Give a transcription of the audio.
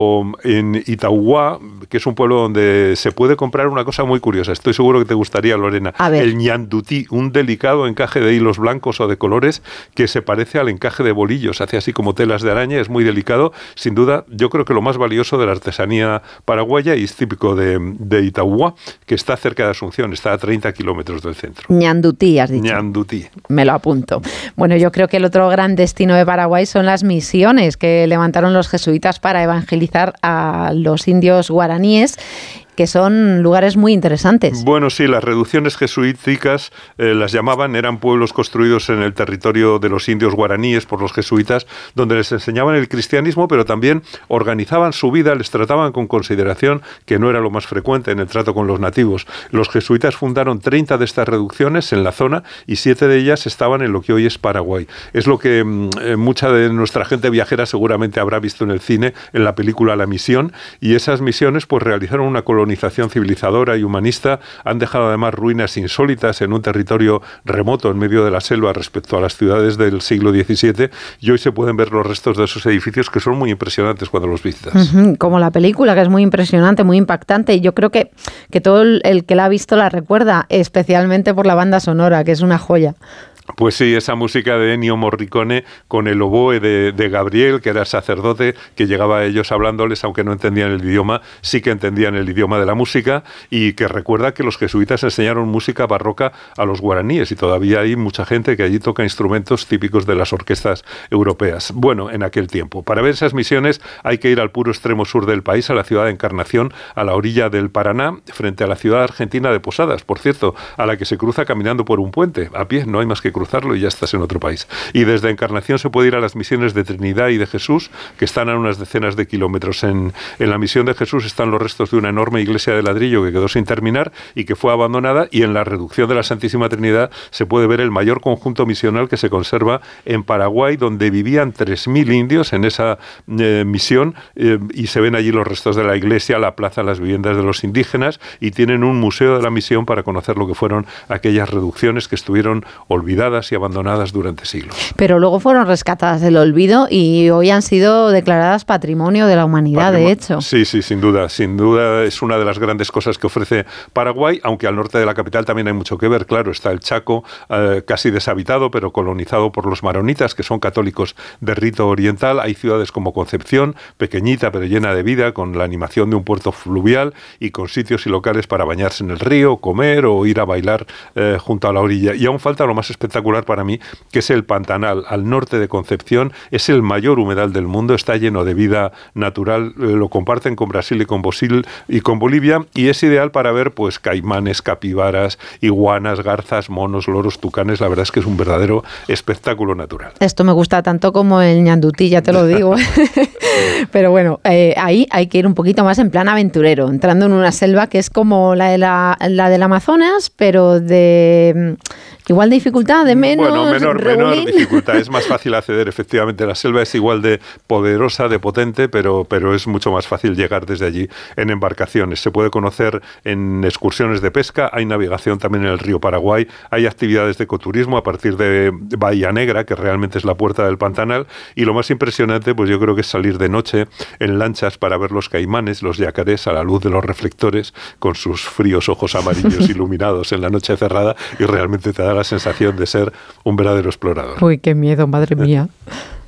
en Itauguá, que es un pueblo donde se puede comprar una cosa muy curiosa. Estoy seguro que te gustaría, Lorena. El ñandutí, un delicado encaje de hilos blancos o de colores que se parece al encaje de bolillos. Hace así como telas de araña, es muy delicado. Sin duda, yo creo que lo más valioso de la artesanía paraguaya y es típico de Itauguá, que está cerca de Asunción, está a 30 kilómetros del centro. Ñandutí, has dicho. Ñandutí. Me lo apunto. Bueno, yo creo que el otro gran destino de Paraguay son las misiones que levantaron los jesuitas para evangelizar a los indios guaraníes, que son lugares muy interesantes. Bueno, sí, las reducciones jesuíticas las llamaban, eran pueblos construidos en el territorio de los indios guaraníes por los jesuitas, donde les enseñaban el cristianismo, pero también organizaban su vida, les trataban con consideración, que no era lo más frecuente en el trato con los nativos. Los jesuitas fundaron 30 de estas reducciones en la zona y 7 de ellas estaban en lo que hoy es Paraguay. Es lo que mucha de nuestra gente viajera seguramente habrá visto en el cine, en la película La Misión, y esas misiones pues realizaron una colonización civilizadora y humanista, han dejado además ruinas insólitas en un territorio remoto en medio de la selva respecto a las ciudades del siglo XVII, y hoy se pueden ver los restos de esos edificios que son muy impresionantes cuando los visitas. Como la película, que es muy impresionante, muy impactante, y yo creo que todo el que la ha visto la recuerda, especialmente por la banda sonora, que es una joya. Pues sí, esa música de Ennio Morricone con el oboe de Gabriel, que era sacerdote, que llegaba a ellos hablándoles, aunque no entendían el idioma, sí que entendían el idioma de la música, y que recuerda que los jesuitas enseñaron música barroca a los guaraníes, y todavía hay mucha gente que allí toca instrumentos típicos de las orquestas europeas. Bueno, en aquel tiempo. Para ver esas misiones hay que ir al puro extremo sur del país, a la ciudad de Encarnación, a la orilla del Paraná, frente a la ciudad argentina de Posadas, por cierto, a la que se cruza caminando por un puente. A pie no hay más que cruzarlo y ya estás en otro país. Y desde Encarnación se puede ir a las misiones de Trinidad y de Jesús, que están a unas decenas de kilómetros. En la misión de Jesús están los restos de una enorme iglesia de ladrillo que quedó sin terminar y que fue abandonada, y en la reducción de la Santísima Trinidad se puede ver el mayor conjunto misional que se conserva en Paraguay, donde vivían 3.000 indios en esa misión, y se ven allí los restos de la iglesia, la plaza, las viviendas de los indígenas, y tienen un museo de la misión para conocer lo que fueron aquellas reducciones que estuvieron olvidadas y abandonadas durante siglos. Pero luego fueron rescatadas del olvido y hoy han sido declaradas Patrimonio de la Humanidad, de hecho. Sí, sin duda es una de las grandes cosas que ofrece Paraguay, aunque al norte de la capital también hay mucho que ver. Claro, está el Chaco, casi deshabitado, pero colonizado por los maronitas, que son católicos de rito oriental. Hay ciudades como Concepción, pequeñita pero llena de vida, con la animación de un puerto fluvial y con sitios y locales para bañarse en el río, comer o ir a bailar junto a la orilla. Y aún falta lo más espectacular para mí, que es el Pantanal, al norte de Concepción. Es el mayor humedal del mundo, está lleno de vida natural, lo comparten con Brasil y con Bolivia, y es ideal para ver pues caimanes, capibaras, iguanas, garzas, monos, loros, tucanes. La verdad es que es un verdadero espectáculo natural. Esto me gusta tanto como el ñandutí, ya te lo digo. Pero bueno, ahí hay que ir un poquito más en plan aventurero, entrando en una selva que es como la del Amazonas, pero de igual de dificultad, de menos. Bueno, menor dificultad. Es más fácil acceder, efectivamente. La selva es igual de poderosa, de potente, pero es mucho más fácil llegar desde allí en embarcaciones. Se puede conocer en excursiones de pesca, hay navegación también en el río Paraguay, hay actividades de ecoturismo a partir de Bahía Negra, que realmente es la puerta del Pantanal, y lo más impresionante, pues yo creo que es salir de noche en lanchas para ver los caimanes, los yacarés, a la luz de los reflectores, con sus fríos ojos amarillos iluminados en la noche cerrada, y realmente te da la sensación de ser un verdadero explorador. Uy, qué miedo, madre mía.